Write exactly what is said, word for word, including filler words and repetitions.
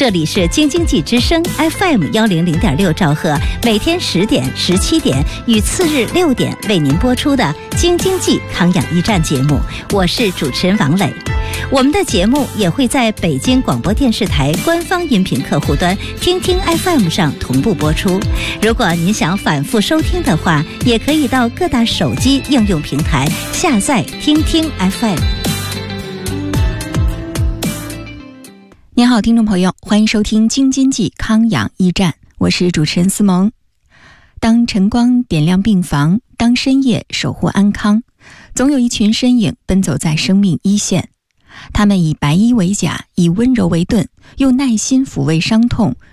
这里是京津冀之声 F M 幺零零点六兆赫，每天十点、十七点与次日六点为您播出的京津冀康养驿站节目，我是主持人王磊。我们的节目也会在北京广播电视台官方音频客户端听听 F M 上同步播出。如果您想反复收听的话，也可以到各大手机应用平台下载听听 F M。 您好，听众朋友，欢迎收听京津冀康养驿站，我是主持人思萌。当晨光点亮病房，当深夜守护安康，总有一群身影奔走在生命一线。他们以白衣为甲，以温柔为盾，用耐心抚慰伤痛，